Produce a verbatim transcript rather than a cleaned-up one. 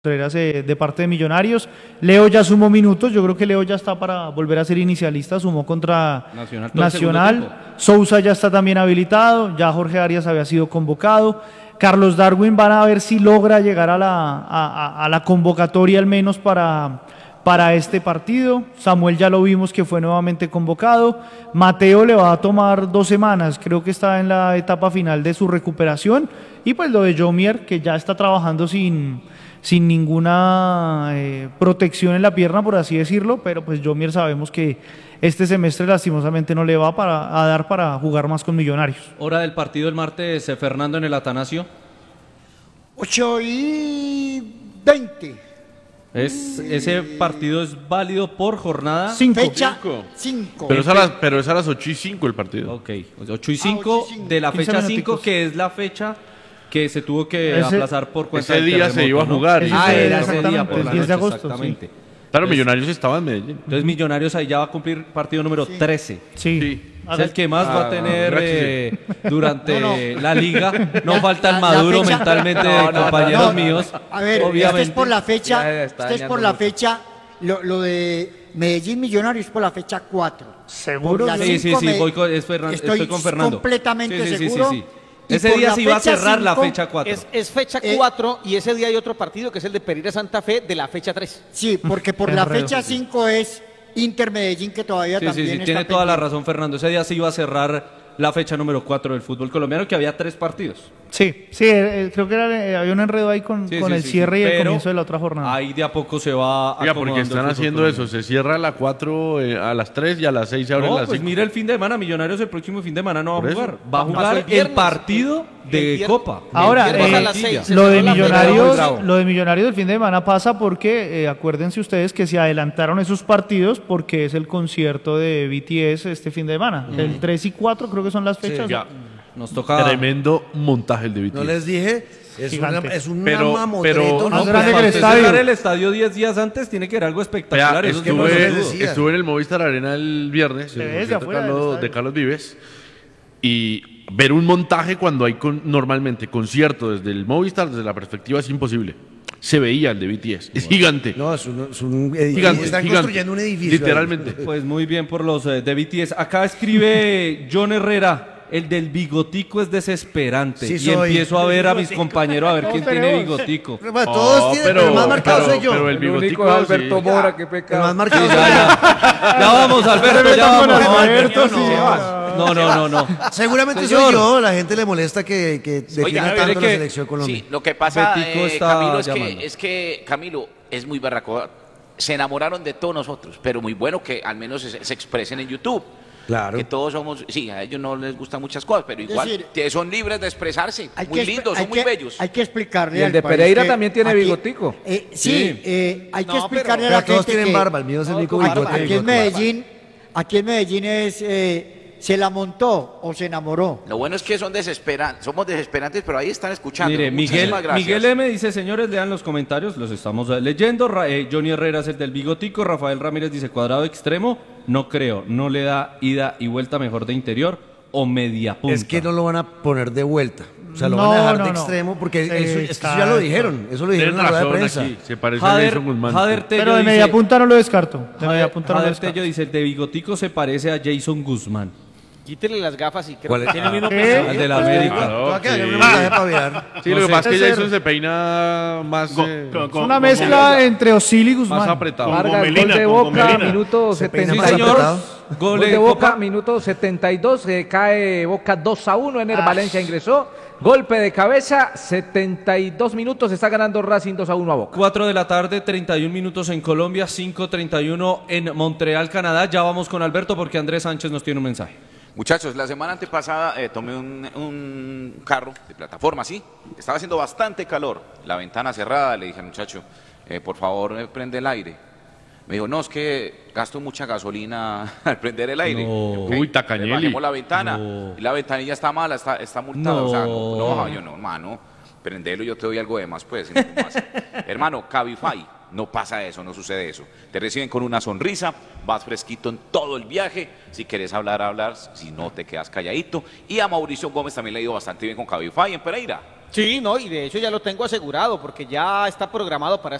Contreras eh, de parte de Millonarios. Leo ya sumó minutos, yo creo que Leo ya está para volver a ser inicialista, sumó contra Nacional. Nacional. Sousa ya está también habilitado, ya Jorge Arias había sido convocado. Carlos Darwin van a ver si logra llegar a la, a, a, a la convocatoria al menos para, para este partido. Samuel ya lo vimos que fue nuevamente convocado. Mateo le va a tomar dos semanas, creo que está en la etapa final de su recuperación. Y pues lo de Jomier, que ya está trabajando sin... sin ninguna eh, protección en la pierna, por así decirlo, pero pues Jomier sabemos que este semestre lastimosamente no le va para, a dar para jugar más con Millonarios. Hora del partido el martes, eh, Fernando, en el Atanasio. ocho y veinte. Es, ese partido es válido por jornada. Cinco. Fecha Cinco. cinco. Pero es a las, pero es a las ocho y cinco el partido. Ok, ocho y cinco ocho y cinco. de la quince fecha cinco, minuticos. que es la fecha que se tuvo que Ese- aplazar por cuenta ese del día se terremoto, iba a ¿no? jugar. Ese Ah, fue era ese día exactamente, por el la diez de noche, agosto, exactamente. Claro, Millonarios estaba en Medellín. Entonces Millonarios ahí ya va a cumplir partido número trece. Sí. Sí. Es el que más va a tener gracias. eh, durante No, no. la liga. No La- falta el la- la maduro fecha- mentalmente No, de no, no, compañeros no. míos. A ver, obviamente. esto es por la fecha, Ya está esto es por dañando la mucho. fecha, lo, lo de Medellín Millonarios es por la fecha cuatro. ¿Seguro? Por la Sí, sí, cinco sí, me- voy con- es Fernan- estoy, estoy con Fernando. completamente Sí, sí, sí, seguro. sí, sí. Y Ese por día la se iba a fecha cerrar la cinco, fecha cuatro. Es, es fecha Eh, cuatro y ese día hay otro partido que es el de Pereira Santa Fe de la fecha tres. Sí, porque por la Enredo, fecha sí. cinco es Inter Medellín, que todavía Sí, sí, también sí, está tiene toda la pendiente. razón, Fernando. Ese día se iba a cerrar la fecha número cuatro del fútbol colombiano, que había tres partidos. Sí, sí, eh, creo que era, eh, había un enredo ahí con, Sí, con sí, el sí, cierre sí. y el Pero comienzo de la otra jornada. Ahí de a poco se va Oiga, acomodando porque el están fútbol haciendo colombiano. eso. Se cierra a las cuatro, eh, a las tres y a las seis se abre No, las pues cinco. mira el fin de semana, Millonarios el próximo fin de semana no va Por a eso. jugar. Va a Pasó jugar el el, viernes, partido el- de el viernes. Copa. Ahora, El viernes eh, a las seis, se lo de cerró la fecha. Millonarios, Bravo. lo de Millonarios del fin de semana pasa porque, eh, acuérdense ustedes que se adelantaron esos partidos porque es el concierto de B T S este fin de semana. El tres y cuatro creo que son las fechas. Ya. Nos toca... Tremendo montaje el de B T S. No les dije, es una, Gigante. es un Pero- mamotreto. pero- ¿no? Más No, grande pues, que el para usted estadio. cerrar el estadio diez días antes tiene que ver algo Vea, espectacular. eso es que no les estuve, lo dudo. decía. estuve en el Movistar Arena el viernes, Se en el ve desde concierto afuera del Carlos- estadio. de Carlos Vives, y ver un montaje cuando hay con- normalmente concierto desde el Movistar, desde la perspectiva es imposible. Se veía el de B T S, es gigante, No, es un, es un edificio. gigante, Están gigante. construyendo un edificio. Literalmente. Pues muy bien por los eh, de B T S. Acá escribe John Herrera. El del bigotico es desesperante. Sí y soy. empiezo a ver a mis compañeros a ver quién tiene bigotico. Pero, bueno, todos Oh, tienen, pero el más marcado pero- soy yo. pero el El único bigotico es Alberto sí. Mora, qué El pecado. más marcado Ya, soy yo. ya. Ya vamos, Alberto, ya vamos. Con No, Alberto, no, sí. no, no, no, no. Seguramente Señor. soy yo. La gente le molesta que, que defienda Oiga, tanto mire la que- selección Colombia. Sí, lo que pasa, Betico eh, está Camilo, es llamando. que, es que Camilo es muy berraco. Se enamoraron de todos nosotros, pero muy bueno que al menos se, se expresen en YouTube. Claro. Que todos somos, sí, a ellos no les gustan muchas cosas, pero igual decir, que son libres de expresarse. Hay Muy que expli- lindos, hay son muy que- bellos. Hay que explicarle Y el al de país Pereira que también tiene aquí- bigotico. eh, sí, Sí. eh, hay que No, explicarle Pero a la todos gente tienen que barba, el mío es el único con bigote. barba. aquí bigote. en Medellín, aquí en Medellín es eh, se la montó o se enamoró. Lo bueno es que son desesperantes, somos desesperantes, pero ahí están escuchando. Mire, Miguel, Muchísimas gracias. Miguel M dice, señores, lean los comentarios, los estamos eh, leyendo. Ra- eh, Johnny Herrera es el del bigotico. Rafael Ramírez dice, cuadrado extremo, no creo, no le da ida y vuelta mejor de interior o media punta. Es que no lo van a poner de vuelta. O sea, lo No, van a dejar no, de no. extremo porque Sí, eso, es que eso ya exacto. lo dijeron. Eso lo dijeron Tienen en la rueda de razón prensa. aquí, se parece a Jader, Jason Guzmán. Jader Tello Pero de dice- media punta no lo descarto. De media Jader, punta no lo Jader descarto. Tello dice, el de bigotico se parece a Jason Guzmán. Quítele las gafas y creo ¿Cuál que es? tiene el mismo ¿Qué? peso. Al de la Ah, América. claro, Va a quedar sí. en un mensaje para virar. Sí, lo que No sé. pasa es que Ese- Jason se peina más, eh, Es una mezcla entre Osil y más Guzmán. apretado. Melina, Vargas, gol de con Boca, Melina. minuto Se peina Sí, más setenta y dos. señor. apretado. Gol Gol de de Boca, Copa. minuto setenta y dos, eh, cae Boca dos a uno, Ener Valencia ingresó, golpe de cabeza, setenta y dos minutos, está ganando Racing dos a uno a Boca. cuatro de la tarde, treinta y un minutos en Colombia, cinco treinta y uno en Montreal, Canadá. Ya vamos con Alberto porque Andrés Sánchez nos tiene un mensaje. Muchachos, la semana antepasada eh, tomé un, un carro de plataforma, sí. Estaba haciendo bastante calor, la ventana cerrada. Le dije al muchacho, eh, por favor, eh, prende el aire. Me dijo, no, es que gasto mucha gasolina al prender el aire. No. Ok, Uy, Tacañeli. le bajemos la ventana. No. Y la ventanilla está mala, está, está multada. No. O sea, no, no bajaba. Yo no, hermano, prendelo, yo te doy algo de más, pues. si no te pasa. Hermano, Cabify, no pasa eso, no sucede eso. Te reciben con una sonrisa, vas fresquito en todo el viaje. Si quieres hablar, hablar. Si no, te quedas calladito. Y a Mauricio Gómez también le ha ido bastante bien con Cabify en Pereira. Sí, no, y de hecho ya lo tengo asegurado porque ya está programado para